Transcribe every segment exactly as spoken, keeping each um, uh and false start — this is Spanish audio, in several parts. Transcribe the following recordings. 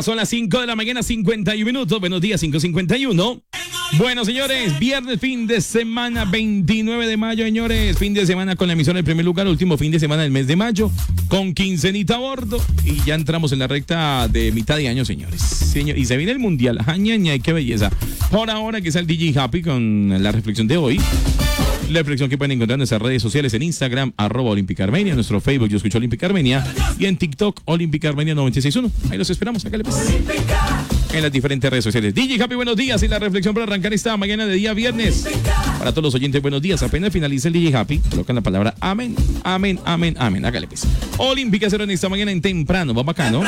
Son las cinco de la mañana, cincuenta y un minutos. Buenos días, cinco cincuenta y uno. Bueno, señores, viernes, fin de semana, veintinueve de mayo, señores. Fin de semana con la emisión en primer lugar, último fin de semana del mes de mayo, con quincenita a bordo. Y ya entramos en la recta de mitad de año, señores. Señor, y se viene el mundial. Añaña, qué belleza. Por ahora, que es el D J Happy con la reflexión de hoy. La reflexión que pueden encontrar en nuestras redes sociales, en Instagram, arroba Olímpica Armenia, en nuestro Facebook, Yo Escucho Olímpica Armenia, y en TikTok, Olímpica Armenia noventa y seis punto uno. Ahí los esperamos, acá le pues. En las diferentes redes sociales. D J Happy, buenos días. Y la reflexión para arrancar esta mañana de día viernes. Para todos los oyentes, buenos días. Apenas finaliza el D J Happy, colocan la palabra amén, amén, amén, amén. Hágale pues. Olímpica cero en esta mañana en temprano. Va bacano.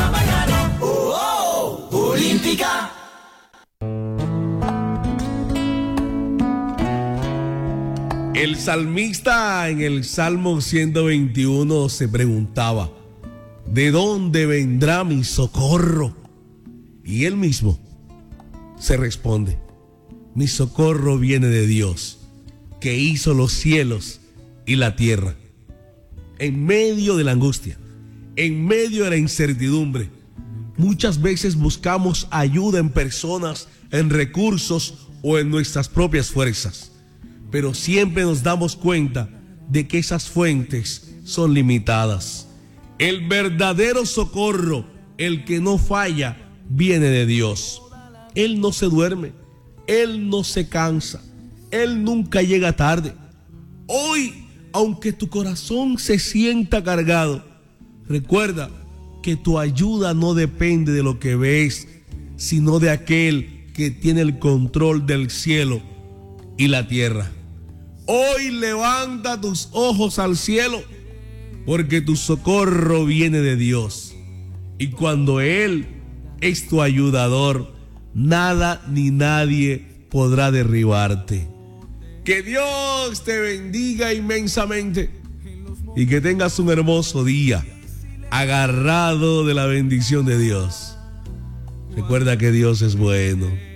Oh, oh, Olímpica. El salmista en el Salmo ciento veintiuno se preguntaba: ¿de dónde vendrá mi socorro? Y él mismo se responde: mi socorro viene de Dios, que hizo los cielos y la tierra. En medio de la angustia, en medio de la incertidumbre, muchas veces buscamos ayuda en personas, en recursos o en nuestras propias fuerzas. Pero siempre nos damos cuenta de que esas fuentes son limitadas. El verdadero socorro, el que no falla, viene de Dios. Él no se duerme, Él no se cansa, Él nunca llega tarde. Hoy, aunque tu corazón se sienta cargado, recuerda que tu ayuda no depende de lo que ves, sino de aquel que tiene el control del cielo y la tierra. Hoy levanta tus ojos al cielo, porque tu socorro viene de Dios. Y cuando Él es tu ayudador, nada ni nadie podrá derribarte. Que Dios te bendiga inmensamente y que tengas un hermoso día, agarrado de la bendición de Dios. Recuerda que Dios es bueno.